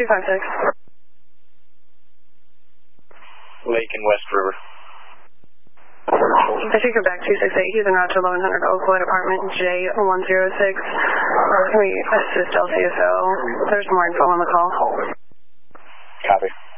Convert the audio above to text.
256. Lake and West River. I think you're back 268. He's en route to 1100 Oakwood, apartment J106. Can we assist LCSO? There's more info on the call. Copy.